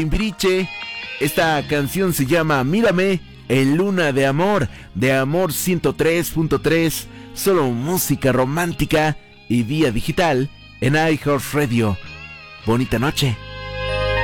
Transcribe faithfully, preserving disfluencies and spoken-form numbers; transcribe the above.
Timbiriche. Esta canción se llama Mírame en Luna de Amor, de Amor ciento tres punto tres, solo música romántica y vía digital en iHeartRadio. Bonita noche.